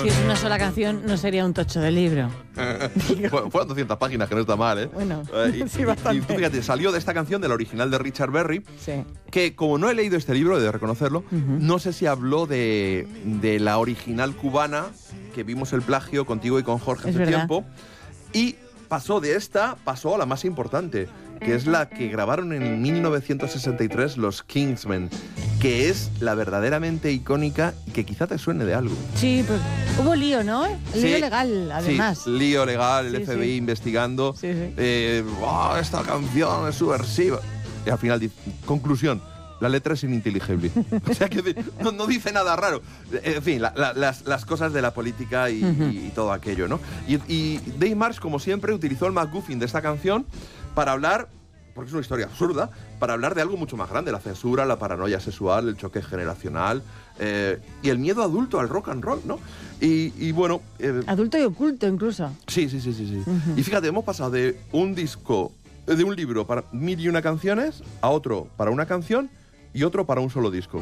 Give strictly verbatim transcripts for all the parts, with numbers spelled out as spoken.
Si es una sola canción, no sería un tocho de libro. Bueno, fueron doscientas páginas, que no está mal, ¿eh? Bueno, eh, y, sí, bastante. Y, y tú fíjate, salió de esta canción, del original de Richard Berry, Sí. que como no he leído este libro, he de reconocerlo, Uh-huh. no sé si habló de, de la original cubana, que vimos el plagio contigo y con Jorge Es hace verdad. tiempo, y pasó de esta, pasó a la más importante, que es la que grabaron en mil novecientos sesenta y tres los Kingsmen, que es la verdaderamente icónica y que quizá te suene de algo. Sí, pues hubo lío, ¿no? Lío Sí, legal, además. Sí, lío legal, el Sí, F B I sí. investigando. Sí, sí. Eh, "Oh, esta canción es subversiva". Y al final dice, conclusión, la letra es ininteligible. O sea que no, no dice nada raro. En fin, la, la, las, las cosas de la política y, Uh-huh. y todo aquello, ¿no? Y, y Dave Marsh, como siempre, utilizó el MacGuffin de esta canción para hablar, porque es una historia absurda, para hablar de algo mucho más grande: la censura, la paranoia sexual, el choque generacional eh, y el miedo adulto al rock and roll, ¿no? Y, y bueno... Eh, Adulto y oculto, incluso. sí, sí, sí, sí. sí. Ujú. Y fíjate, hemos pasado de un disco, de un libro para mil y una canciones, a otro para una canción y otro para un solo disco.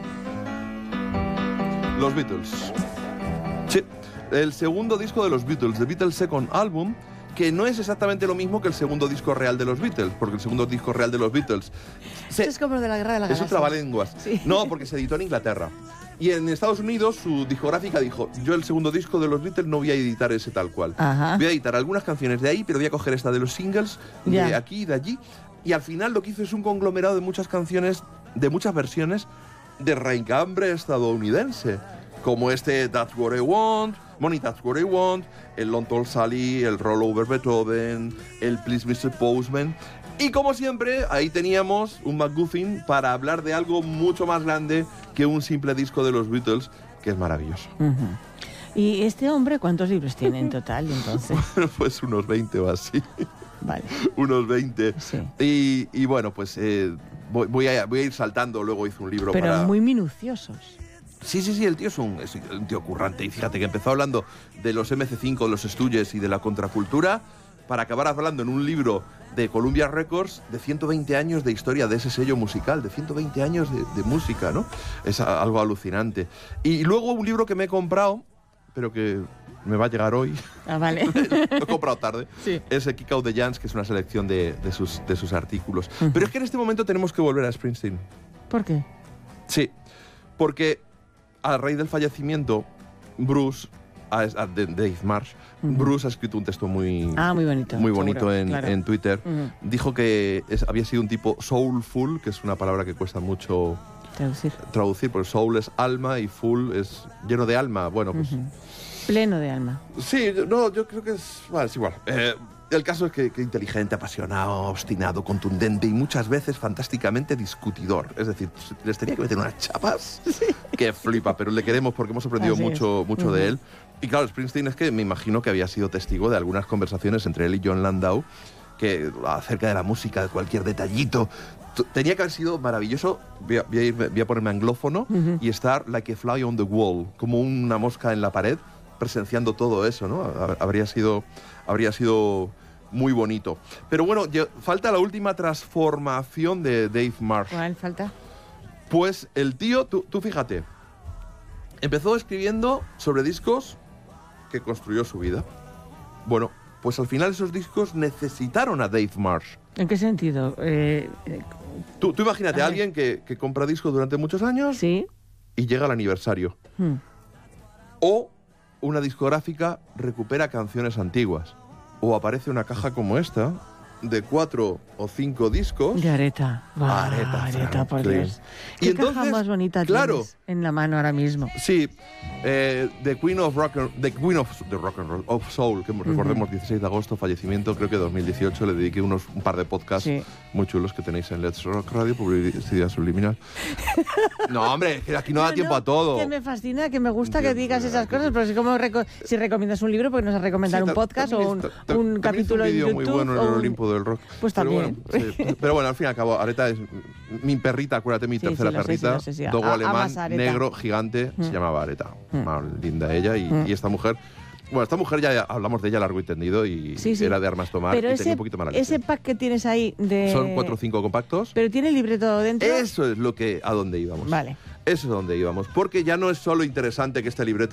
Los Beatles. Sí, el segundo disco de los Beatles, The Beatles Second Album, que no es exactamente lo mismo que el segundo disco real de los Beatles, porque el segundo disco real de los Beatles... Esto es como lo de la Guerra de la Es un Galaxia. trabalenguas. Sí. No, porque se editó en Inglaterra. Y en Estados Unidos su discográfica dijo, yo el segundo disco de los Beatles no voy a editar ese tal cual. Ajá. Voy a editar algunas canciones de ahí, pero voy a coger esta de los singles, de Ya. aquí y de allí. Y al final lo que hizo es un conglomerado de muchas canciones, de muchas versiones de raigambre estadounidense, como este That's What I Want, Money That's What I Want, el Long Tall Sally, el Roll Over Beethoven, el Please mister Postman. Y como siempre, ahí teníamos un MacGuffin para hablar de algo mucho más grande que un simple disco de los Beatles, que es maravilloso. Ujú. ¿Y este hombre cuántos libros tiene en total, entonces? Pues unos veinte o así. Vale. Unos veinte. Sí. Y, y bueno, pues eh, voy, voy, a, voy a ir saltando. Luego hice un libro Pero para... muy minuciosos. Sí, sí, sí, el tío es un, es un tío currante. Y fíjate que empezó hablando de los eme ce cinco, los Stooges y de la contracultura, para acabar hablando en un libro de Columbia Records de ciento veinte años de historia de ese sello musical, de ciento veinte años de, de música, ¿no? Es a, algo alucinante. Y luego un libro que me he comprado, pero que me va a llegar hoy, Ah, vale. lo he comprado tarde, Sí. es el Kick Out the Jams, que es una selección de, de, sus, de sus artículos. Ujú. Pero es que en este momento tenemos que volver a Springsteen. ¿Por qué? Sí, porque a raíz del fallecimiento, Bruce, a, a- de Dave Marsh, Ujú. Bruce ha escrito un texto muy, Ah, muy bonito. muy bonito seguro, en, claro. en Twitter. Ujú. Dijo que es- había sido un tipo soulful, que es una palabra que cuesta mucho Traducir. traducir, porque soul es alma y full es lleno de alma. Bueno, pues Ujú. Pleno de alma. sí, yo- no, yo creo que es, bueno, es igual. Eh, el caso es que, que inteligente, apasionado, obstinado, contundente y muchas veces fantásticamente discutidor. Es decir, les tenía que meter unas chapas que flipa, pero le queremos porque hemos aprendido Así es. mucho, mucho Ujú. de él. Y claro, Springsteen es que me imagino que había sido testigo de algunas conversaciones entre él y John Landau, que acerca de la música, de cualquier detallito. T- Tenía que haber sido maravilloso. Voy a, voy a ir- voy a ponerme anglófono Ujú. y estar like a fly on the wall, como una mosca en la pared, presenciando todo eso, ¿no? Ha- Habría sido, habría sido muy bonito. Pero bueno, ya- falta la última transformación de Dave Marsh. ¿Cuál falta? Pues el tío, tú, tú fíjate, empezó escribiendo sobre discos que construyó su vida. Bueno, pues al final esos discos necesitaron a Dave Marsh. ¿En qué sentido? Eh, eh, Tú, tú imagínate A a ver. alguien que, que compra discos durante muchos años sí. y llega al aniversario. Hmm. O una discográfica recupera canciones antiguas. O aparece una caja como esta, de cuatro o cinco discos. De Areta. Buah, Areta Areta, por Franklin. Dios. Y ¿Qué caja entonces, más bonita claro. tienes en la mano ahora mismo? Sí, eh, The Queen of Rock and, The Queen of the Rock and Roll of Soul, que recordemos dieciséis de agosto, fallecimiento, creo que dos mil dieciocho, le dediqué unos un par de podcasts Sí. muy chulos que tenéis en Let's Rock Radio, publicidad subliminal. No, hombre, es que aquí no da No, tiempo no, a todo. Que me fascina, que me gusta que Entiendo, digas esas que- cosas, pero si, como reco- si recomiendas un libro, porque nos has recomendado Sí, un ta- podcast también o un, hizo- ta- un también capítulo hizo en un YouTube. vídeo muy bueno en o el un- Olimpo del Rock. Pues Pero también. bueno, sí. Pero bueno, al fin y al cabo, Areta es mi perrita, acuérdate, mi Sí, tercera sí, lo sé, perrita, sí, lo sé, sí. dogo A- alemán, amas a Areta. negro, gigante, se Mm. llamaba Areta. Mm. Ah, linda ella y, Mm. y esta mujer. Bueno, esta mujer ya hablamos de ella largo y tendido y Sí, sí. era de armas tomar Pero y ese, tenía un poquito mala leche. ese pack que tienes ahí de... Son cuatro o cinco compactos. Pero tiene libreto dentro. Eso es lo que a donde íbamos. Vale. Eso es a donde íbamos. Porque ya no es solo interesante que este libreto